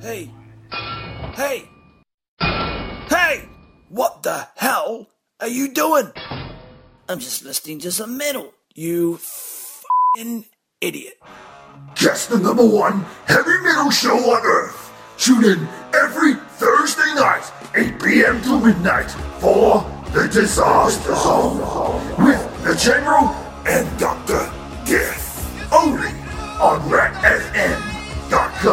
Hey! Hey! Hey! What the hell are you doing? I'm just listening to some metal, you f***ing idiot. Just the #1 heavy metal show on Earth. Tune in every Thursday night, 8 p.m. to midnight, for The Disaster Zone with the General and Dr. Death. Only on Rat